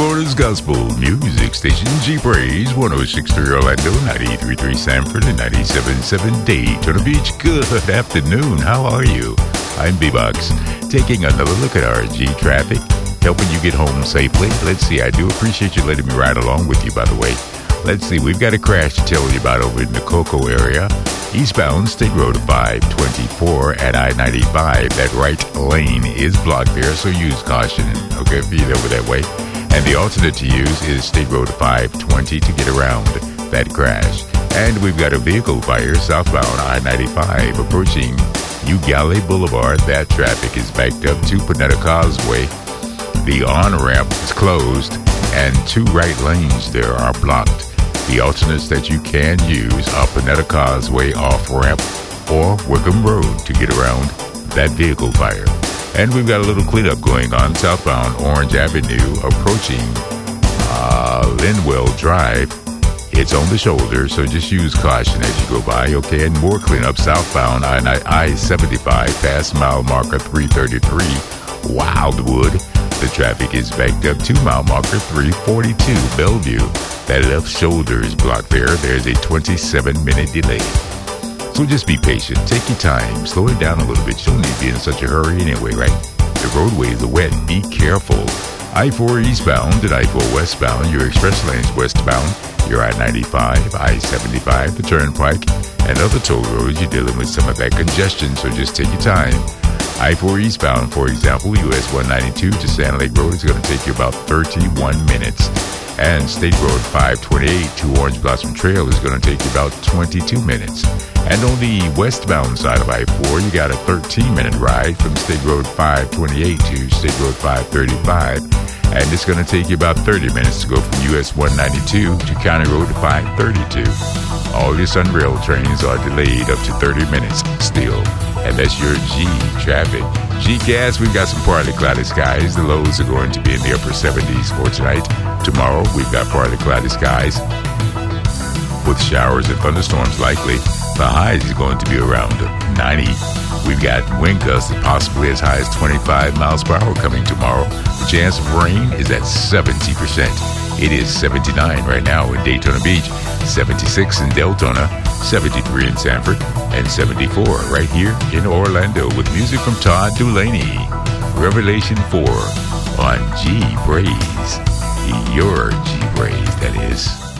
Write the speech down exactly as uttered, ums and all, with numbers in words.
Florida's gospel music station, G Praise, one oh six point three Orlando, ninety-three point three Sanford, and ninety-seven point seven Daytona Beach. Good afternoon. How are you? I'm B-Box, taking another look at R G traffic, helping you get home safely. Let's see, I do appreciate you letting me ride along with you, by the way. Let's see, we've got a crash to tell you about over in the Cocoa area. Eastbound State Road five twenty-four at I ninety-five. That right lane is blocked there, so use caution, okay, if you're over that way. And the alternate to use is State Road five twenty to get around that crash. And we've got a vehicle fire southbound I ninety-five approaching Ugalli Boulevard. That traffic is backed up to Panetta Causeway. The on-ramp is closed, and two right lanes there are blocked. The alternates that you can use are Panetta Causeway off-ramp or Wickham Road to get around that vehicle fire. And we've got a little cleanup going on southbound Orange Avenue approaching uh, Linwell Drive. It's on the shoulder, so just use caution as you go by, okay? And more cleanup southbound I seventy-five past mile marker three thirty-three, Wildwood. The traffic is backed up to mile marker three forty-two, Bellevue. That left shoulder is blocked there. There's a twenty-seven minute delay. So just be patient. Take your time. Slow it down a little bit. You don't need to be in such a hurry anyway, right? The roadways are wet. Be careful. I four eastbound and I four westbound. Your express lanes westbound. Your I ninety-five, I seventy-five, the Turnpike, and other toll roads. You're dealing with some of that congestion, so just take your time. I four eastbound, for example, U S one ninety-two to Sand Lake Road is going to take you about thirty-one minutes. And State Road five twenty-eight to Orange Blossom Trail is going to take you about twenty-two minutes. And on the westbound side of I four, you got a thirteen minute ride from State Road five twenty-eight to State Road five thirty-five. And it's going to take you about thirty minutes to go from U S one ninety-two to County Road five thirty-two. All your Sunrail trains are delayed up to thirty minutes still. And that's your G traffic. G-Cast, we've got some partly cloudy skies. The lows are going to be in the upper seventies for tonight. Tomorrow, we've got partly cloudy skies with showers and thunderstorms likely. The highs is going to be around ninety. We've got wind gusts possibly as high as twenty-five miles per hour coming tomorrow. The chance of rain is at seventy percent. It is seventy-nine right now in Daytona Beach, seventy-six in Deltona, seventy-three in Sanford, and seventy-four right here in Orlando with music from Todd Dulaney. Revelation four on G Praise. Your G Praise, that is.